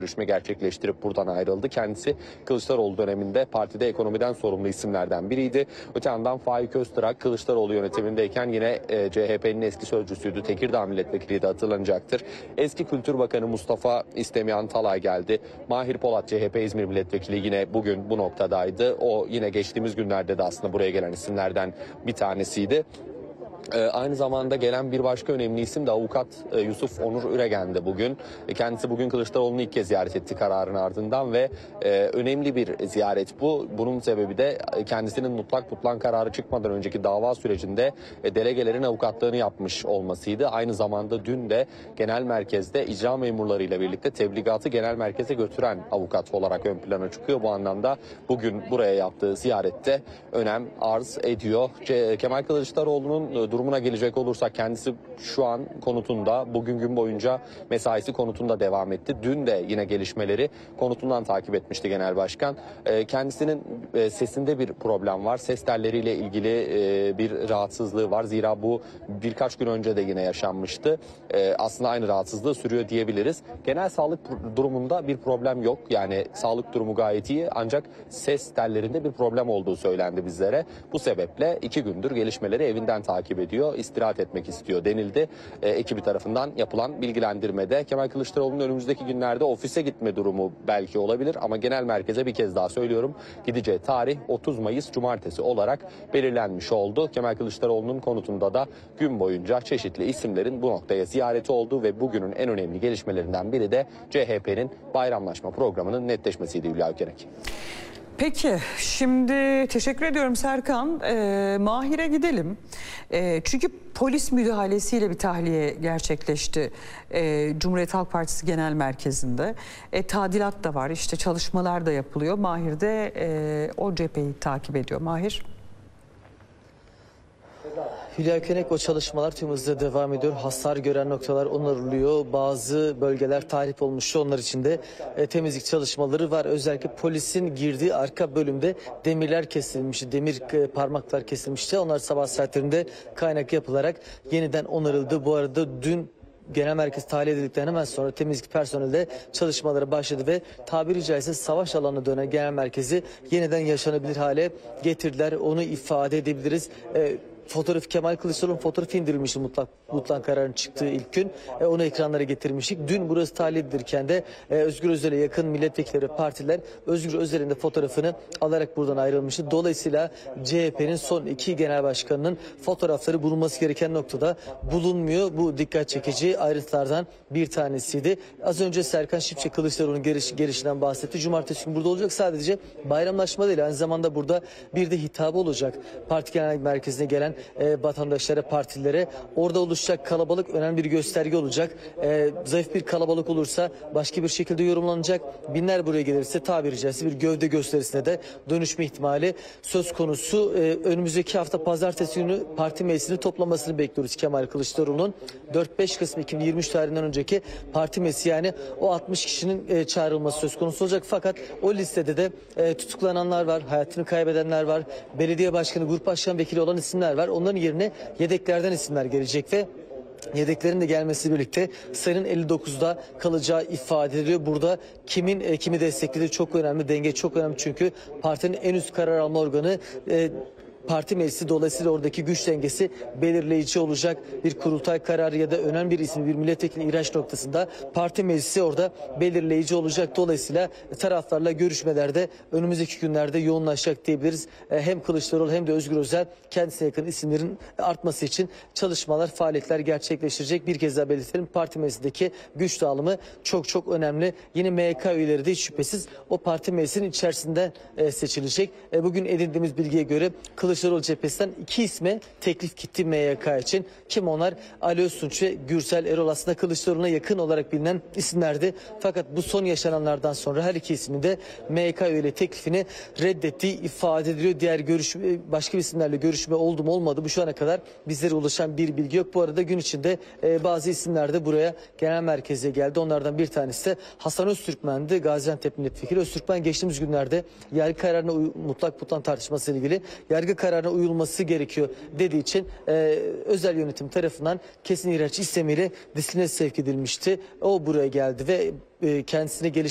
görüşme gerçekleştirip buradan ayrıldı. Kendisi Kılıçdaroğlu döneminde partide ekonomiden sorumlu isimlerden biriydi. Öte yandan Faik Öztürk Kılıçdaroğlu yönetimindeyken yine CHP'nin eski sözcüsüydü. Tekirdağ milletvekili de hatırlanacaktır. Eski Kültür Bakanı Mustafa İstemihan Talay geldi. Mahir Polat CHP İzmir milletvekili yine bugün bu noktadaydı. O yine geçtiğimiz günlerde de aslında buraya gelen isimlerden bir tanesiydi. Aynı zamanda gelen bir başka önemli isim de avukat Yusuf Onur Üregen de bugün. Kendisi bugün Kılıçdaroğlu'nu ilk kez ziyaret etti kararın ardından ve önemli bir ziyaret bu. Bunun sebebi de kendisinin mutlak kararı çıkmadan önceki dava sürecinde delegelerin avukatlığını yapmış olmasıydı. Aynı zamanda dün de genel merkezde icra memurlarıyla birlikte tebligatı genel merkeze götüren avukat olarak ön plana çıkıyor. Bu anlamda bugün buraya yaptığı ziyarette önem arz ediyor. Kemal Kılıçdaroğlu'nun durumuna gelecek olursak kendisi şu an konutunda, bugün gün boyunca mesaisi konutunda devam etti. Dün de yine gelişmeleri konutundan takip etmişti Genel Başkan. Kendisinin sesinde bir problem var. Ses telleriyle ilgili bir rahatsızlığı var. Zira bu birkaç gün önce de yine yaşanmıştı. Aslında aynı rahatsızlığı sürüyor diyebiliriz. Genel sağlık durumunda bir problem yok. Yani sağlık durumu gayet iyi ancak ses tellerinde bir problem olduğu söylendi bizlere. Bu sebeple 2 gündür gelişmeleri evinden takip ediyor, istirahat etmek istiyor denildi. Ekibi tarafından yapılan bilgilendirmede Kemal Kılıçdaroğlu'nun önümüzdeki günlerde ofise gitme durumu belki olabilir ama genel merkeze bir kez daha söylüyorum gideceği tarih 30 Mayıs Cumartesi olarak belirlenmiş oldu. Kemal Kılıçdaroğlu'nun konutunda da gün boyunca çeşitli isimlerin bu noktaya ziyareti oldu ve bugünün en önemli gelişmelerinden biri de CHP'nin bayramlaşma programının netleşmesiydi Hülya Ökerek. Peki, şimdi teşekkür ediyorum Serkan. Mahir'e gidelim. Çünkü polis müdahalesiyle bir tahliye gerçekleşti Cumhuriyet Halk Partisi Genel Merkezi'nde. Tadilat da var, işte çalışmalar da yapılıyor. Mahir de o cepheyi takip ediyor. Mahir. Hülya Ökenek, o çalışmalar tüm hızla devam ediyor. Hasar gören noktalar onarılıyor. Bazı bölgeler tahrip olmuştu. Onlar için de temizlik çalışmaları var. Özellikle polisin girdiği arka bölümde demirler kesilmişti. Demir parmaklar kesilmişti. Onlar sabah saatlerinde kaynak yapılarak yeniden onarıldı. Bu arada dün genel merkez tahliye edildikten hemen sonra temizlik personeli de çalışmalara başladı ve tabiri caizse savaş alanına dönen genel merkezi yeniden yaşanabilir hale getirdiler. Onu ifade edebiliriz. Fotoğraf, Kemal Kılıçdaroğlu'nun fotoğrafı indirilmişti mutlak kararın çıktığı ilk gün. Onu ekranlara getirmiştik. Dün burası tahliye edilirken de Özgür Özel'e yakın milletvekilleri, partiler Özgür Özel'in de fotoğrafını alarak buradan ayrılmıştı. Dolayısıyla CHP'nin son 2 genel başkanının fotoğrafları bulunması gereken noktada bulunmuyor. Bu dikkat çekici ayrıntılardan bir tanesiydi. Az önce Serkan Şipçe Kılıçdaroğlu'nun gelişinden bahsetti. Cumartesi günü burada olacak. Sadece bayramlaşma değil, aynı zamanda burada bir de hitabı olacak. Parti genel merkezine gelen vatandaşlara, partilere. Orada oluşacak kalabalık önemli bir gösterge olacak. Zayıf bir kalabalık olursa başka bir şekilde yorumlanacak. Binler buraya gelirse tabiri caizse bir gövde gösterisine de dönüşme ihtimali söz konusu. Önümüzdeki hafta pazartesi günü parti meclisini toplamasını bekliyoruz Kemal Kılıçdaroğlu'nun. 4-5 Kasım 2023 tarihinden önceki parti meclisi, yani o 60 kişinin çağrılması söz konusu olacak. Fakat o listede de tutuklananlar var, hayatını kaybedenler var, belediye başkanı, grup başkan vekili olan isimler var. Onların yerine yedeklerden isimler gelecek ve yedeklerin de gelmesiyle birlikte sayının 59'da kalacağı ifade ediliyor. Burada kimin kimi desteklediği çok önemli, denge çok önemli çünkü partinin en üst karar alma organı parti meclisi, dolayısıyla oradaki güç dengesi belirleyici olacak. Bir kurultay kararı ya da önemli bir isim, bir milletvekili ihraç noktasında parti meclisi orada belirleyici olacak. Dolayısıyla taraflarla görüşmelerde önümüzdeki günlerde yoğunlaşacak diyebiliriz. Hem Kılıçdaroğlu hem de Özgür Özel kendisine yakın isimlerin artması için çalışmalar, faaliyetler gerçekleştirecek. Bir kez daha belirtelim, parti meclisindeki güç dağılımı çok önemli. Yine MYK üyeleri de hiç şüphesiz o parti meclisinin içerisinde seçilecek. Bugün edindiğimiz bilgiye göre Kılıçdaroğlu cephesinden 2 isme teklif gitti MYK için. Kim onlar? Ali Öztunç ve Gürsel Erol, aslında Kılıçdaroğlu'na yakın olarak bilinen isimlerdi. Fakat bu son yaşananlardan sonra her iki ismin de MYK üyeliği teklifini reddettiği ifade ediliyor. Diğer başka isimlerle görüşme oldu mu olmadı, bu şu ana kadar bizlere ulaşan bir bilgi yok. Bu arada gün içinde bazı isimler de buraya genel merkeze geldi. Onlardan bir tanesi de Hasan Öztürkmen'di. Gaziantep milletvekili. Öztürkmen geçtiğimiz günlerde yargı kararına mutlak tartışması ile ilgili yargı kararına uyulması gerekiyor dediği için özel yönetim tarafından kesin ihraç istemiyle disipline sevk edilmişti. O buraya geldi ve kendisine